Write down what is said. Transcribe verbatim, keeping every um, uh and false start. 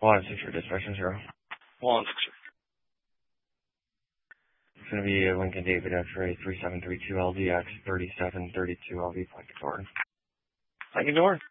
One six for dispatch zero. One six. It's going to be a Lincoln David X-ray three seven three two L D X thirty-seven thirty-two L V Lincoln Door. Lincoln Door.